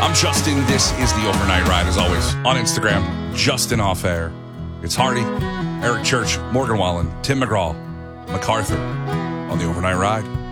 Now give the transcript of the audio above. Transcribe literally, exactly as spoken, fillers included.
I'm Justin. This is the Overnight Ride, as always, on Instagram, Justin Off Air. It's Hardy, Eric Church, Morgan Wallen, Tim McGraw, MacArthur on the Overnight Ride.